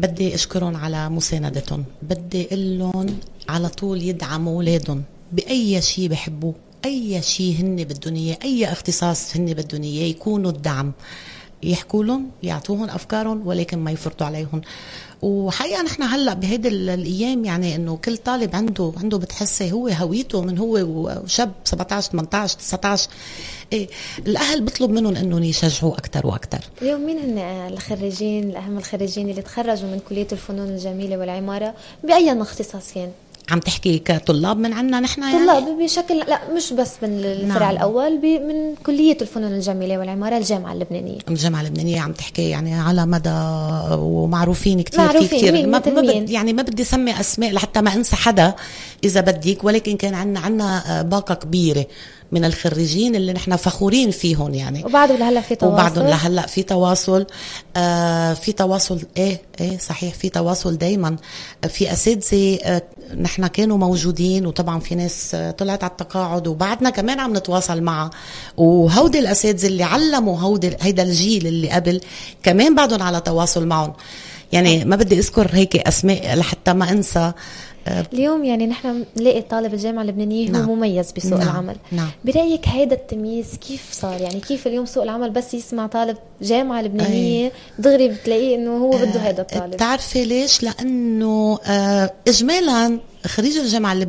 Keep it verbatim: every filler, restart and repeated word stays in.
بدي أشكرهم على مساندتهم، بدي أقلهم على طول يدعموا أولادهم بأي شيء بحبوه، أي شيء هن بدهم إياه، أي اختصاص هن بدهم إياه، يكونوا الدعم، يحكوا لهم، يعطوهم أفكارهم، ولكن ما يفرطوا عليهم. وحقيقة نحن هلأ بهيدا الأيام يعني إنه كل طالب عنده عنده بتحسي هو هويته من هو وشاب سبعتاشر ثمانية عشر تسعتاشر. إيه الأهل بطلب منهم إنهم يشجعوا أكتر وأكتر. اليوم مين هن الخريجين الأهم الخريجين اللي تخرجوا من كلية الفنون الجميلة والعمارة بأي اختصاصين؟ عم تحكي كطلاب من عنا نحن يعني؟ طلاب بشكل لا مش بس من الفرع نعم. الأول من كلية الفنون الجميلة والعمارة الجامعة اللبنانية. الجامعة اللبنانية عم تحكي يعني على مدى ومعروفين كتير. معروفين في كتير ما, ما بدي يعني ما بدي سمي أسماء لحتى ما أنسى حدا إذا بديك، ولكن كان عنا عنا باقة كبيرة من الخريجين اللي نحن فخورين فيهم يعني. وبعده لهلا في تواصل. وبعده لهلا في تواصل. آه في تواصل ايه ايه صحيح، في تواصل دايما. في اساتذه آه نحن كانوا موجودين، وطبعا في ناس آه طلعت على التقاعد وبعدنا كمان عم نتواصل معها، وهودي الاساتذه اللي علموا هودي هيدا الجيل اللي قبل كمان بعدهم على تواصل معهم. يعني ما بدي اذكر هيك اسماء لحتى ما انسى. اليوم يعني نحن نلاقي طالب الجامعة اللبنانية هو نعم. مميز بسوق نعم. العمل نعم. برأيك هيدا التمييز كيف صار؟ يعني كيف اليوم سوق العمل بس يسمع طالب جامعة لبنانية أي. دغري بتلاقيه انه هو بده هيدا الطالب؟ تعرفي ليش؟ لانه اجمالا خريج الجامعة اللبنانية